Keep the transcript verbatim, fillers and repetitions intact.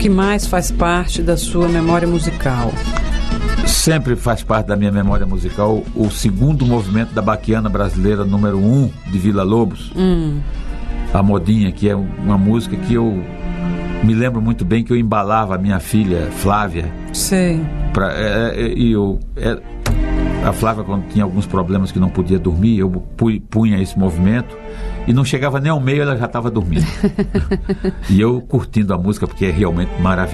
que mais faz parte da sua memória musical? Sempre faz parte da minha memória musical o segundo movimento da Baquiana Brasileira número um de Vila Lobos, hum. a Modinha, que é uma música que eu me lembro muito bem, que eu embalava a minha filha Flávia. Sei. Pra, é, é, e eu, é, a Flávia, quando tinha alguns problemas que não podia dormir, eu pu, punha esse movimento e não chegava nem ao meio, ela já estava dormindo. E eu curtindo a música, porque é realmente maravilhoso.